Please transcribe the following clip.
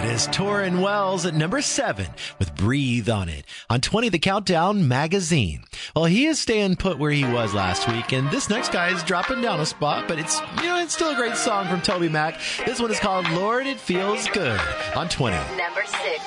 It is Torrin Wells at number 7 with Breathe on it. On 20, the Countdown Magazine. Well, he is staying put where he was last week, and this next guy is dropping down a spot, but it's still a great song from Toby Mac. This one is called Lord, It Feels Good on 20. Number 6.